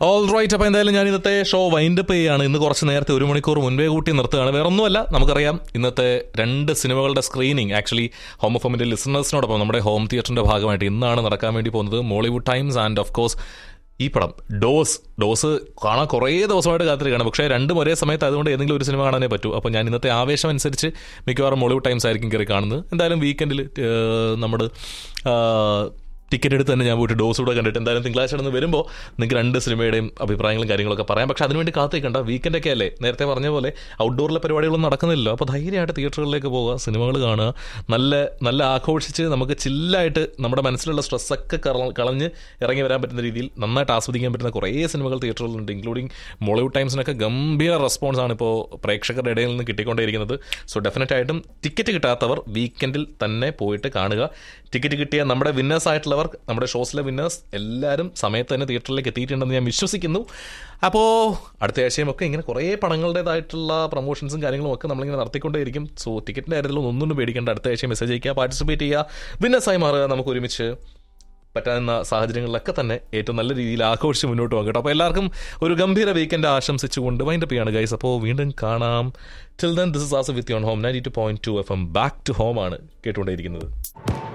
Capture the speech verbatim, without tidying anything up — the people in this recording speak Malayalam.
All right. അപ്പോൾ എന്തായാലും ഞാൻ ഇന്നത്തെ ഷോ വൈൻഡപ്പ് ചെയ്യുകയാണ്. ഇന്ന് കുറച്ച് നേരത്തെ ഒരു മണിക്കൂർ മുൻപേ കൂട്ടി നിർത്തുകയാണ്. വേറെ ഒന്നുമല്ല, നമുക്കറിയാം ഇന്നത്തെ രണ്ട് സിനിമകളുടെ സ്ക്രീനിങ് ആക്ച്വലി ഹോം എഫ് എമ്മിൻ്റെ ലിസണേഴ്സിനോടൊപ്പം നമ്മുടെ ഹോം തിയേറ്ററിൻ്റെ ഭാഗമായിട്ട് ഇന്നാണ് നടക്കാൻ വേണ്ടി പോകുന്നത്. Mollywood times and of course ഈ പടം ഡോസ് ഡോസ് കാണാൻ കുറേ ദിവസമായിട്ട് കാത്തിരിക്കുകയാണ്. പക്ഷേ രണ്ടും ഒരേ സമയത്ത് ആയതുകൊണ്ട് ഏതെങ്കിലും ഒരു സിനിമ കാണാനേ പറ്റൂ. അപ്പോൾ ഞാൻ ഇന്നത്തെ ആവേശം അനുസരിച്ച് മിക്കവാറും മോളിവുഡ് ടൈംസ് ആയിരിക്കും കയറി കാണുന്നത്. എന്തായാലും വീക്കെൻഡിൽ നമ്മുടെ ടിക്കറ്റ് എടുത്ത് തന്നെ ഞാൻ പോയിട്ട് ഡോസ് കൂടെ കണ്ടിട്ട് എന്തായാലും തിങ്കളാഴ്ച നിന്ന് വരുമ്പോൾ നിങ്ങൾക്ക് രണ്ട് സിനിമയുടെയും അഭിപ്രായങ്ങളും കാര്യങ്ങളൊക്കെ പറയാം. പക്ഷേ അതിനുവേണ്ടി കാത്തിരിക്കണ്ട, വീക്കെൻഡൊക്കെ അല്ലേ. നേരത്തെ പറഞ്ഞ പോലെ ഔട്ട്ഡോറിലെ പരിപാടികളൊന്നും നടക്കുന്നില്ലല്ലോ. അപ്പോൾ ധൈര്യമായിട്ട് തിയേറ്ററുകളിലേക്ക് പോകുക, സിനിമകൾ കാണുക, നല്ല നല്ല ആഘോഷിച്ച് നമുക്ക് ചില്ലായിട്ട് നമ്മുടെ മനസ്സിലുള്ള സ്ട്രെസ്സൊക്കെ കളഞ്ഞ് ഇറങ്ങി വരാൻ പറ്റുന്ന രീതിയിൽ നന്നായിട്ട് ആസ്വദിക്കാൻ പറ്റുന്ന കുറേ സിനിമകൾ തിയേറ്ററുകളുണ്ട്. ഇൻക്ലൂഡിങ് മോളിവുഡ് ടൈംസിനൊക്കെ ഗംഭീര റെസ്പോൺസാണ് ഇപ്പോൾ പ്രേക്ഷകരുടെ ഇടയിൽ നിന്ന് കിട്ടിക്കൊണ്ടേയിരിക്കുന്നത്. സോ ഡെഫിനറ്റായിട്ടും ടിക്കറ്റ് കിട്ടാത്തവർ വീക്കെൻഡിൽ തന്നെ പോയിട്ട് കാണുക. ടിക്കറ്റ് കിട്ടിയ നമ്മുടെ വിന്നേഴ്സ് ആയിട്ടുള്ളവർ, നമ്മുടെ ഷോസിലെ വിന്നേഴ്സ് എല്ലാവരും സമയത്ത് തന്നെ തിയേറ്ററിലേക്ക് എത്തിയിട്ടുണ്ടെന്ന് ഞാൻ വിശ്വസിക്കുന്നു. അപ്പോൾ അടുത്ത ആഴ്ചയും ഒക്കെ ഇങ്ങനെ കുറേ പടങ്ങളുടേതായിട്ടുള്ള പ്രൊമോഷൻസും കാര്യങ്ങളും ഒക്കെ നമ്മളിങ്ങനെ നടത്തിക്കൊണ്ടേയിരിക്കും. സോ ടിക്കറ്റിൻ്റെ കാര്യത്തിലൊന്നും ഒന്നും പേടിക്കേണ്ട. അടുത്ത ആഴ്ച മെസ്സേജ് അയക്കുക, പാർട്ടിസിപ്പേറ്റ് ചെയ്യുക, വിന്നേഴ്സായി മാറുക. നമുക്ക് ഒരുമിച്ച് പറ്റാവുന്ന സാഹചര്യങ്ങളിലൊക്കെ തന്നെ ഏറ്റവും നല്ല രീതിയിൽ ആഘോഷിച്ച് മുന്നോട്ട് പോകാം കേട്ടോ. അപ്പോൾ എല്ലാവർക്കും ഒരു ഗംഭീര വീക്കെൻഡ് ആശംസിച്ചുകൊണ്ട് വൈൻഡപ്പ് ചെയ്യാണ് ഗൈസ്. അപ്പോൾ വീണ്ടും കാണാം. Till then this is Asif with you on home ninety two point two F M. Back to home ആണ് കേട്ടുകൊണ്ടേയിരിക്കുന്നത്.